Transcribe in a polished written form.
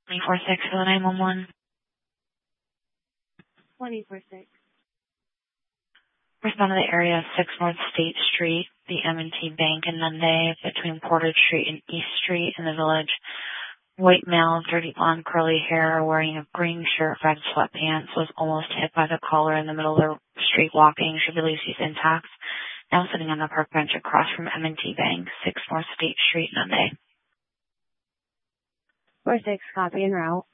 24-6 for the 911. 24-6. Respond to the area of 6 North State Street, the M&T Bank in Monday, between Portage Street and East Street in the village. White male, dirty blonde, curly hair, wearing a green shirt, red sweatpants, was almost hit by the caller in the middle of the street walking. She believes he's intact. Now sitting on the park bench across from M&T Bank, 6 North State Street, Monday. 4-6, copy en route.